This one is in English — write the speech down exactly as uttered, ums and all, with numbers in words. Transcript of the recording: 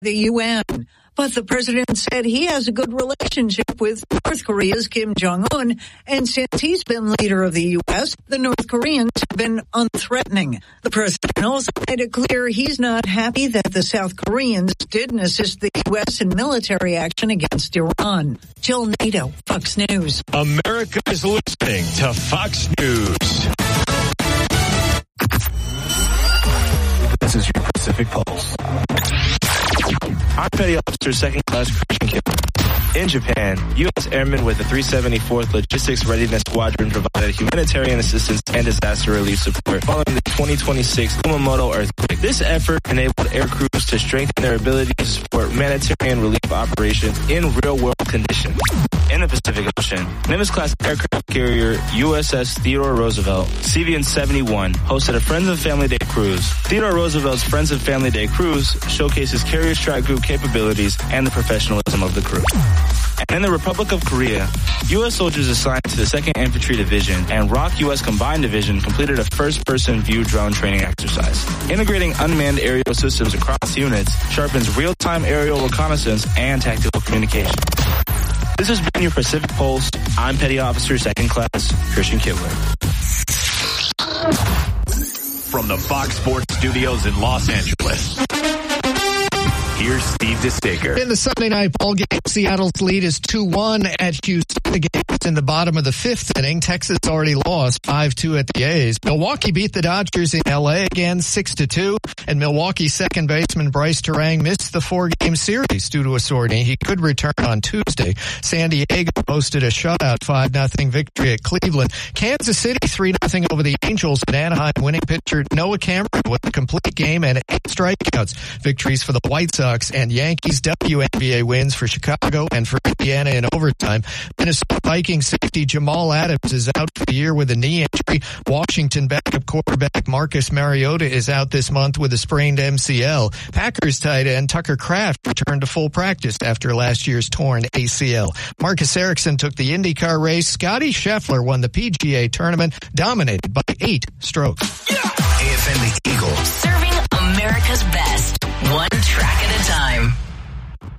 the U N. But the president said he has a good relationship with North Korea's Kim Jong-un, and since he's been leader of the U S, the North Koreans have been unthreatening. The president also made it clear he's not happy that the South Koreans didn't assist the U S in military action against Iran. Jill Nato, Fox News. America is listening to Fox News. This is your Pacific Pulse. I'm Petty Officer Second Class Christian Kipper. In Japan, U S airmen with the three seventy-fourth Logistics Readiness Squadron provided humanitarian assistance and disaster relief support following the twenty twenty-six Kumamoto earthquake. This effort enabled air crews to strengthen their ability to support humanitarian relief operations in real-world conditions. In the Pacific Ocean, Nimitz-class aircraft carrier U S S Theodore Roosevelt, C V N seventy-one, hosted a Friends and Family Day cruise. Theodore Roosevelt's Friends and Family Day cruise showcases carrier strike group capabilities and the professionalism of the crew. And in the Republic of Korea, U S soldiers assigned to the second Infantry Division and R O C U S Combined Division completed a first-person view drone training exercise. Integrating unmanned aerial systems across units sharpens real-time aerial reconnaissance and tactical communication. This has been your Pacific Pulse. I'm Petty Officer Second Class Christian Kittler. From the Fox Sports Studios in Los Angeles, here's Steve DeStaker. In the Sunday night ball game, Seattle's lead is two one at Houston. The game is in the bottom of the fifth inning. Texas already lost five two at the A's. Milwaukee beat the Dodgers in L A again six to two. And Milwaukee's second baseman Bryce Terang missed the four-game series due to a sore knee. He could return on Tuesday. San Diego posted a shutout five nothing victory at Cleveland. Kansas City three nothing over the Angels. And Anaheim winning pitcher Noah Cameron with a complete game and eight strikeouts. Victories for the White Sox and Yankees. W N B A wins for Chicago and for Indiana in overtime. Minnesota Vikings safety Jamal Adams is out for the year with a knee injury. Washington backup quarterback Marcus Mariota is out this month with a sprained M C L. Packers tight end Tucker Kraft returned to full practice after last year's torn A C L. Marcus Ericsson took the IndyCar race. Scotty Scheffler won the P G A tournament, dominated by eight strokes. Yeah. A F M The Eagle. Serving America's best, one track at a time.